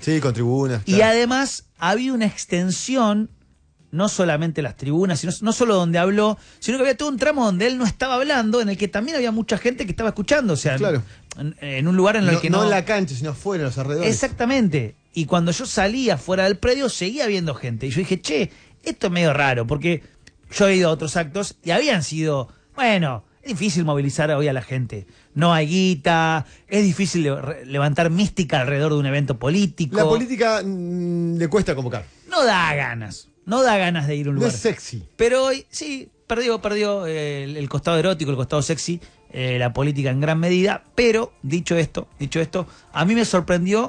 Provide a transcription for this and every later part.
Sí, con tribunas. Y además había una extensión, no solamente las tribunas, sino no solo donde habló, sino que había todo un tramo donde él no estaba hablando, en el que también había mucha gente que estaba escuchando. O sea, claro. en un lugar en el que no... No en la cancha, sino afuera, en los alrededores. Exactamente. Y cuando yo salía fuera del predio, seguía viendo gente. Y yo dije, che, esto es medio raro, porque yo he ido a otros actos y habían sido, bueno, es difícil movilizar hoy a la gente. No hay guita, es difícil levantar mística alrededor de un evento político. La política le cuesta convocar. No da ganas. No da ganas de ir a un lugar. No es sexy. Pero hoy, sí, perdió el costado erótico, el costado sexy, la política en gran medida. Pero, dicho esto, a mí me sorprendió,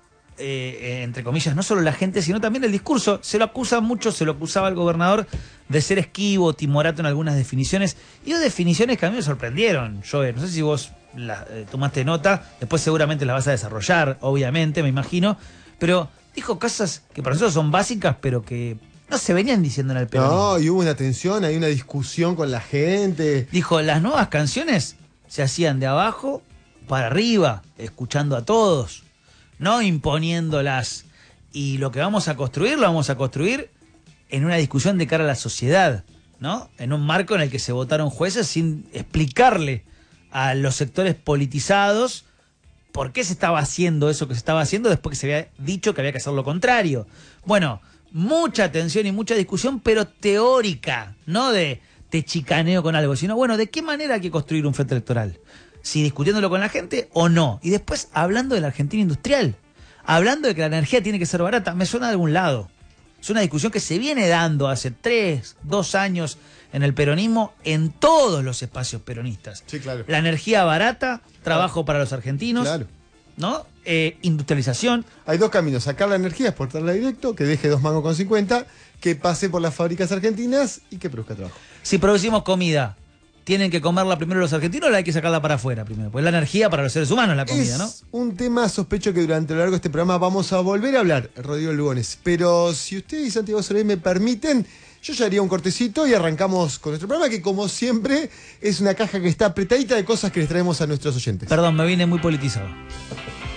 entre comillas, no solo la gente, sino también el discurso. Se lo acusa mucho, se lo acusaba al gobernador de ser esquivo, timorato en algunas definiciones. Y dos definiciones que a mí me sorprendieron, Joe. No sé si vos tomaste nota, después seguramente las vas a desarrollar, obviamente, me imagino. Pero dijo cosas que para nosotros son básicas, pero que no se venían diciendo en el peronismo. No, y hubo una tensión, hay una discusión con la gente. Dijo, las nuevas canciones se hacían de abajo para arriba, escuchando a todos, no imponiéndolas. Y lo que vamos a construir, lo vamos a construir en una discusión de cara a la sociedad, ¿no? En un marco en el que se votaron jueces sin explicarle a los sectores politizados por qué se estaba haciendo eso que se estaba haciendo después que se había dicho que había que hacer lo contrario. Bueno, mucha tensión y mucha discusión, pero teórica, no de te chicaneo con algo, sino, bueno, ¿de qué manera hay que construir un frente electoral? Si discutiéndolo con la gente o no. Y después hablando de la Argentina industrial, hablando de que la energía tiene que ser barata, me suena de algún lado. Es una discusión que se viene dando hace 2 años en el peronismo, en todos los espacios peronistas. Sí, claro. La energía barata, trabajo para los argentinos, Claro. ¿no? Industrialización. Hay dos caminos: sacar la energía, exportarla directo, que deje 2,50 mangos, que pase por las fábricas argentinas y que produzca trabajo. Si producimos comida, ¿tienen que comerla primero los argentinos o hay que sacarla para afuera primero? Pues la energía para los seres humanos, la comida, ¿no? Es un tema, sospecho que durante lo largo de este programa vamos a volver a hablar, Rodrigo Lugones. Pero si usted y Santiago Soler me permiten, yo ya haría un cortecito y arrancamos con nuestro programa, que como siempre es una caja que está apretadita de cosas que les traemos a nuestros oyentes. Perdón, me vine muy politizado.